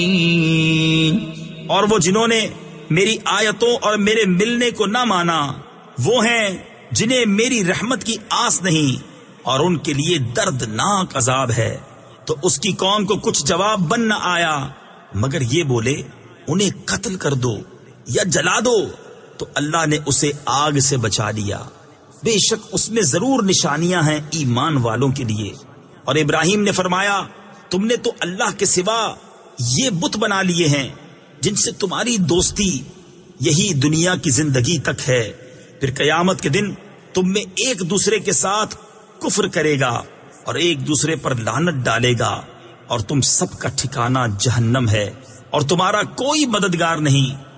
और वो जिन्होंने मेरी आयतों और मेरे मिलने को ना माना, वो हैं जिन्हें मेरी रहमत की आस नहीं, और उनके लिए दर्दनाक अजाब है। तो उसकी कौम को कुछ जवाब बन न आया मगर ये बोले, उन्हें कत्ल कर दो या जला दो। तो अल्लाह ने उसे आग से बचा लिया। बेशक उसमें जरूर निशानियां हैं ईमान वालों के लिए। और इब्राहिम ने फरमाया, तुमने तो अल्लाह के सिवा ये बुत बना लिए हैं जिनसे तुम्हारी दोस्ती यही दुनिया की जिंदगी तक है। फिर कयामत के दिन तुम में एक दूसरे के साथ कुफ्र करेगा और एक दूसरे पर लानत डालेगा, और तुम सबका ठिकाना जहन्नम है और तुम्हारा कोई मददगार नहीं।